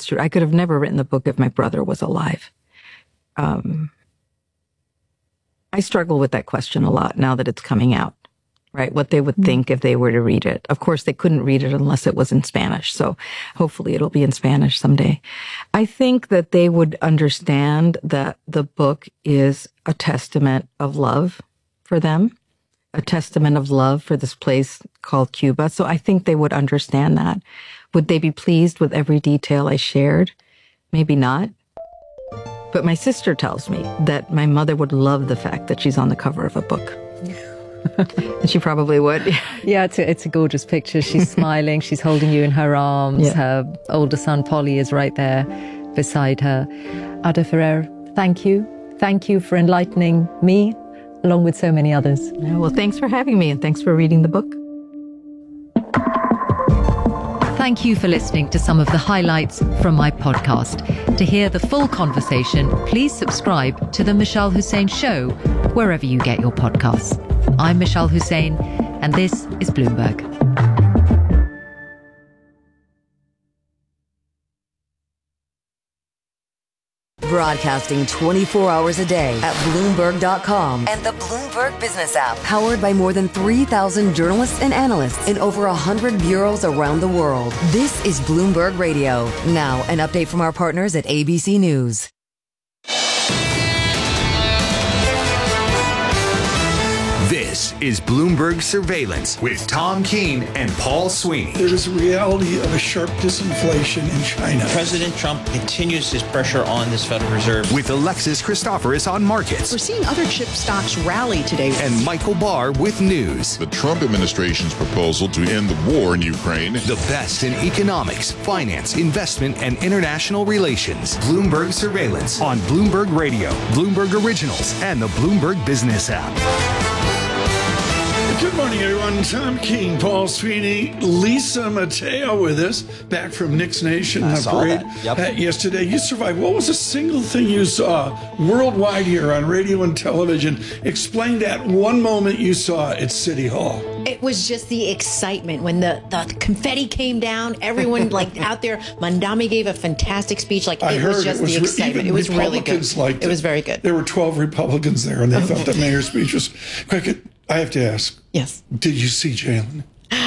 that's true. I could have never written the book if my brother was alive. I struggle with that question a lot now that it's coming out, right? What they would think if they were to read it. Of course, they couldn't read it unless it was in Spanish. So hopefully it'll be in Spanish someday. I think that they would understand that the book is a testament of love for them, a testament of love for this place called Cuba. So I think they would understand that. Would they be pleased with every detail I shared? Maybe not. But my sister tells me that my mother would love the fact that she's on the cover of a book. And she probably would. Yeah, it's a gorgeous picture. She's smiling. She's holding you in her arms. Yeah. Her older son, Polly, is right there beside her. Ada Ferrer, thank you. Thank you for enlightening me, along with so many others. Yeah, well, thanks for having me, and thanks for reading the book. Thank you for listening to some of the highlights from my podcast. To hear the full conversation, please subscribe to The Mishal Hussain Show, wherever you get your podcasts. I'm Mishal Hussain, and this is Bloomberg. Broadcasting 24 hours a day at Bloomberg.com and the Bloomberg Business app. Powered by more than 3,000 journalists and analysts in over 100 bureaus around the world. This is Bloomberg Radio. Now, an update from our partners at ABC News. This is Bloomberg Surveillance with Tom Keene and Paul Sweeney. There is a reality of a sharp disinflation in China. President Trump continues his pressure on this Federal Reserve. With Alexis Christoforous on markets. We're seeing other chip stocks rally today. And Michael Barr with news. The Trump administration's proposal to end the war in Ukraine. The best in economics, finance, investment, and international relations. Bloomberg Surveillance on Bloomberg Radio, Bloomberg Originals, and the Bloomberg Business app. Good morning, everyone. Tom Keene, Paul Sweeney, Lisa Mateo with us, back from Knicks Nation parade yesterday. You survived. What was the single thing you saw worldwide here on radio and television? Explain that one moment you saw at City Hall. It was just the excitement when the confetti came down. Everyone out there. Mandami gave a fantastic speech. The excitement. It was really good. It was very good. There were 12 Republicans there, and they thought the mayor's speech was quick. I have to ask. Yes. Did you see Jalen?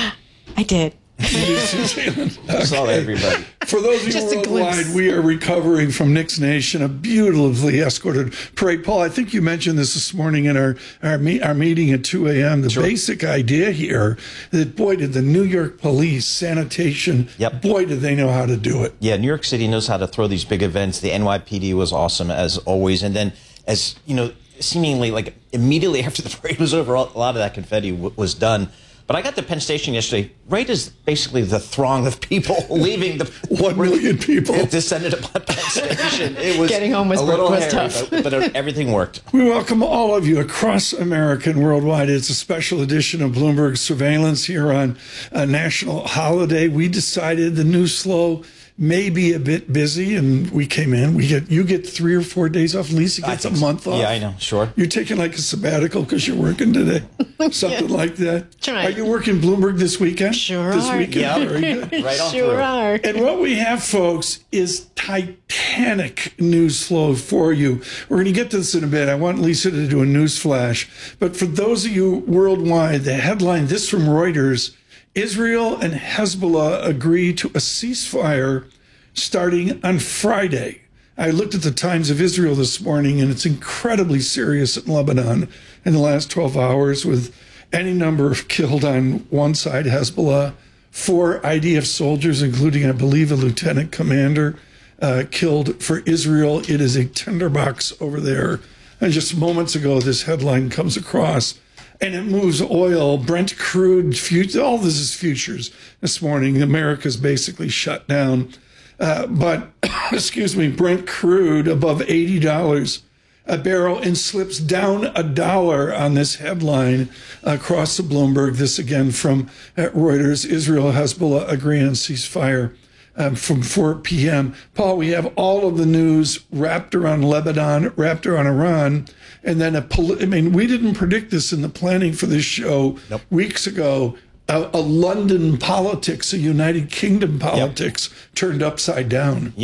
I did. Did you see Jalen? I saw everybody. For those of you worldwide, we are recovering from Knicks Nation, a beautifully escorted parade. Paul, I think you mentioned this morning in our meeting at 2 a.m. The basic idea here that, boy, did the New York police, sanitation, boy, did they know how to do it. Yeah, New York City knows how to throw these big events. The NYPD was awesome, as always. And then, as you know, seemingly immediately after the parade was over, a lot of that confetti was done. But I got to Penn Station yesterday, right as basically the throng of people leaving the 1 million people descended upon Penn Station. It was getting home was tough, but everything worked. We welcome all of you across America and worldwide. It's a special edition of Bloomberg Surveillance here on a national holiday. We decided the news flow may be a bit busy, and we came in. You get 3 or 4 days off. Lisa gets a month off. Yeah, I know. Sure. You're taking a sabbatical because you're working today, something like that. Right. Are you working Bloomberg this weekend? Sure this are. weekend. Yeah, very good. Right on sure through. Are. And what we have, folks, is titanic news flow for you. We're going to get to this in a bit. I want Lisa to do a news flash, but for those of you worldwide, the headline. This from Reuters. Israel and Hezbollah agree to a ceasefire starting on Friday. I looked at the Times of Israel this morning, and it's incredibly serious in Lebanon in the last 12 hours, with any number of killed on one side, Hezbollah, 4 IDF soldiers, including, I believe, a lieutenant commander, killed for Israel. It is a tinderbox over there. And just moments ago, this headline comes across, and it moves oil, Brent crude, all this is futures this morning. America's basically shut down. But Brent crude above $80 a barrel and slips down $1 on this headline across the Bloomberg. This again from Reuters. Israel, Hezbollah agree on ceasefire from 4 p.m. Paul, we have all of the news wrapped around Lebanon, wrapped around Iran, and then we didn't predict this in the planning for this show weeks ago. A London politics, a United Kingdom politics turned upside down.